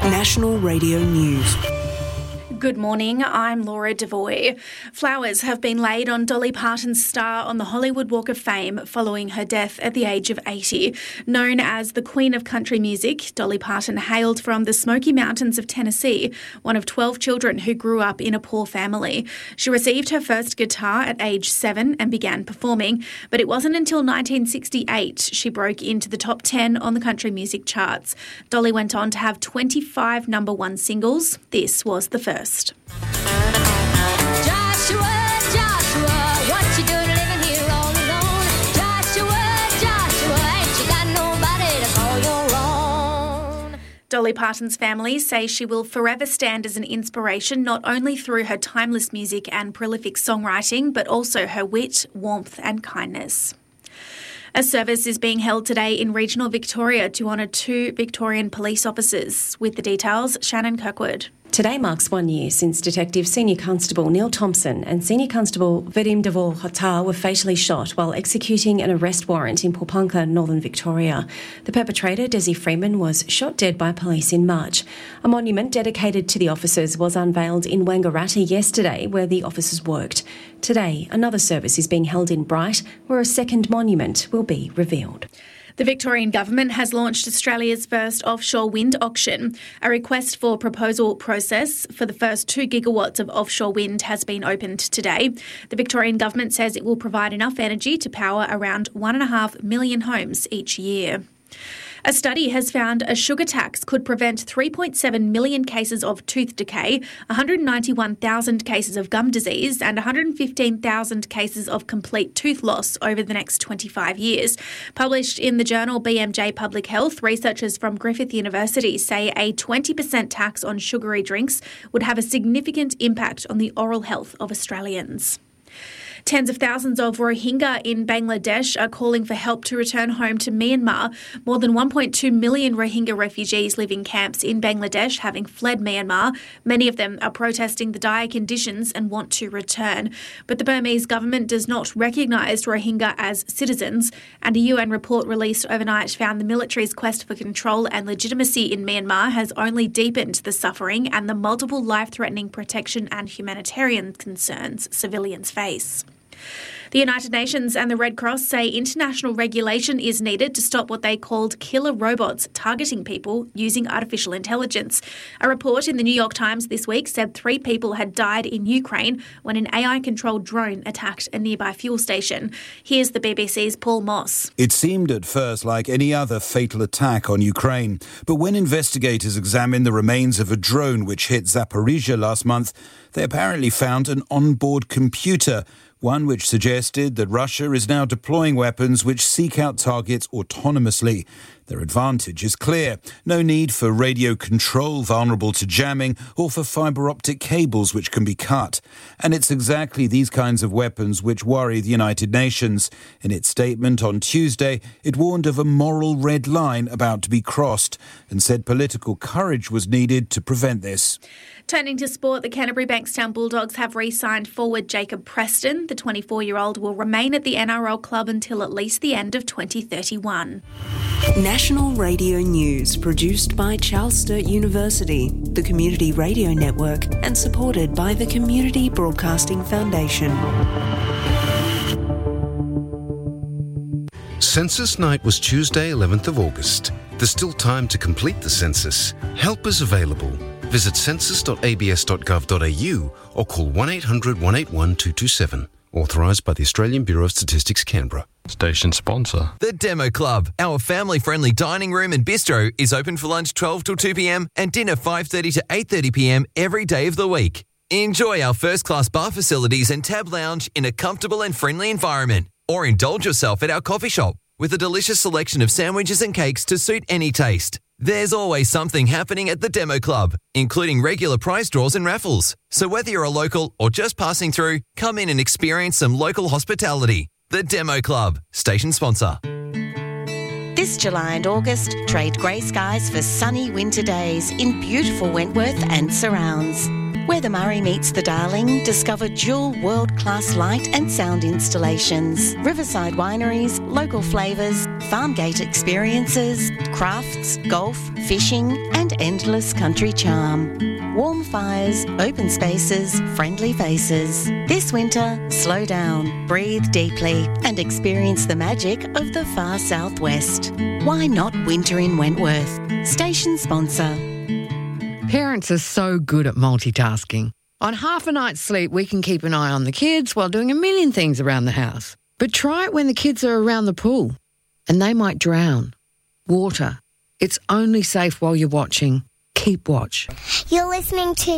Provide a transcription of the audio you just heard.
National Radio News. Good morning, I'm Laura Devoy. Flowers have been laid on Dolly Parton's star on the Hollywood Walk of Fame following her death at the age of 80. Known as the Queen of Country Music, Dolly Parton hailed from the Smoky Mountains of Tennessee, one of 12 children who grew up in a poor family. She received her first guitar at age 7 and began performing, but it wasn't until 1968 she broke into the top 10 on the country music charts. Dolly went on to have 25 number one singles. This was the first. Joshua, what you doing living here all alone? Joshua, ain't you got nobody to call your own? Dolly Parton's family say she will forever stand as an inspiration not only through her timeless music and prolific songwriting, but also her wit, warmth and kindness. A service is being held today in regional Victoria to honour 2 Victorian police officers. With the details, Shannon Kirkwood. Today marks 1 year since Detective Senior Constable Neil Thompson and Senior Constable Vadim Devol-Hatar were fatally shot while executing an arrest warrant in Poponka, Northern Victoria. The perpetrator, Desi Freeman, was shot dead by police in March. A monument dedicated to the officers was unveiled in Wangaratta yesterday, where the officers worked. Today, another service is being held in Bright, where a second monument will be revealed. The Victorian Government has launched Australia's first offshore wind auction. A request for proposal process for the first 2 gigawatts of offshore wind has been opened today. The Victorian Government says it will provide enough energy to power around 1.5 million homes each year. A study has found a sugar tax could prevent 3.7 million cases of tooth decay, 191,000 cases of gum disease and 115,000 cases of complete tooth loss over the next 25 years. Published in the journal BMJ Public Health, researchers from Griffith University say a 20% tax on sugary drinks would have a significant impact on the oral health of Australians. Tens of thousands of Rohingya in Bangladesh are calling for help to return home to Myanmar. More than 1.2 million Rohingya refugees live in camps in Bangladesh, having fled Myanmar. Many of them are protesting the dire conditions and want to return. But the Burmese government does not recognise Rohingya as citizens, and a UN report released overnight found the military's quest for control and legitimacy in Myanmar has only deepened the suffering and the multiple life-threatening protection and humanitarian concerns civilians face. The United Nations and the Red Cross say international regulation is needed to stop what they called killer robots targeting people using artificial intelligence. A report in the New York Times this week said 3 people had died in Ukraine when an AI-controlled drone attacked a nearby fuel station. Here's the BBC's Paul Moss. It seemed at first like any other fatal attack on Ukraine, but when investigators examined the remains of a drone which hit Zaporizhzhia last month, they apparently found an onboard computer, one which suggested that Russia is now deploying weapons which seek out targets autonomously. Their advantage is clear. No need for radio control vulnerable to jamming or for fibre optic cables which can be cut. And it's exactly these kinds of weapons which worry the United Nations. In its statement on Tuesday, it warned of a moral red line about to be crossed and said political courage was needed to prevent this. Turning to sport, the Canterbury Bankstown Bulldogs have re-signed forward Jacob Preston. The 24-year-old will remain at the NRL club until at least the end of 2031. National Radio News, produced by Charles Sturt University, the Community Radio Network, and supported by the Community Broadcasting Foundation. Census night was Tuesday, 11th of August. There's still time to complete the census. Help is available. Visit census.abs.gov.au or call 1800 181 227. Authorised by the Australian Bureau of Statistics, Canberra. Station sponsor. The Demo Club, our family-friendly dining room and bistro, is open for lunch 12 till 2 p.m. and dinner 5:30 to 8:30 p.m. every day of the week. Enjoy our first-class bar facilities and tab lounge in a comfortable and friendly environment. Or indulge yourself at our coffee shop with a delicious selection of sandwiches and cakes to suit any taste. There's always something happening at the Demo Club, including regular prize draws and raffles. So whether you're a local or just passing through, come in and experience some local hospitality. The Demo Club, station sponsor. This July and August, trade grey skies for sunny winter days in beautiful Wentworth and surrounds. Where the Murray meets the Darling, discover dual world-class light and sound installations, riverside wineries, local flavours, farm gate experiences, crafts, golf, fishing and endless country charm. Warm fires, open spaces, friendly faces. This winter, slow down, breathe deeply and experience the magic of the far southwest. Why not winter in Wentworth? Station sponsor. Parents are so good at multitasking. On half a night's sleep, we can keep an eye on the kids while doing a million things around the house. But try it when the kids are around the pool, and they might drown. Water. It's only safe while you're watching. Keep watch. You're listening to